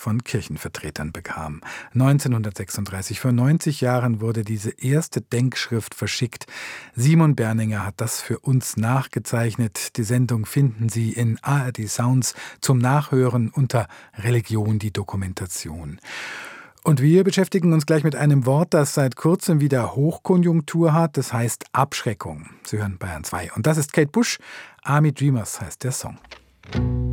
von Kirchenvertretern bekam. 1936, vor 90 Jahren, wurde diese erste Denkschrift verschickt. Simon Berninger hat das für uns nachgezeichnet. Die Sendung finden Sie in ARD Sounds zum Nachhören unter Religion, die Dokumentation. Und wir beschäftigen uns gleich mit einem Wort, das seit kurzem wieder Hochkonjunktur hat. Das heißt Abschreckung. Sie hören Bayern 2. Und das ist Kate Bush. Army Dreamers heißt der Song.